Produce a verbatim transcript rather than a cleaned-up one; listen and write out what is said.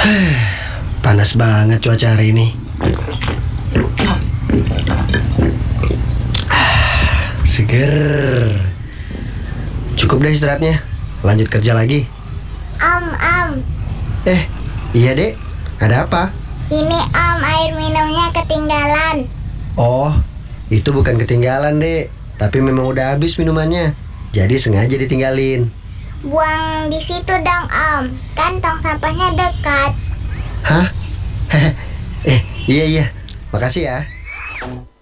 Panas banget cuaca hari ini. Seger. Cukup deh istirahatnya. Lanjut kerja lagi. Om, Om. Eh, iya dek. Ada apa? Ini Om, air minumnya ketinggalan. Oh, itu bukan ketinggalan dek, tapi memang udah habis minumannya. Jadi sengaja ditinggalin. Buang di situ dong, Om. Kan tong sampahnya dekat. Hah? Eh, iya iya. Makasih ya.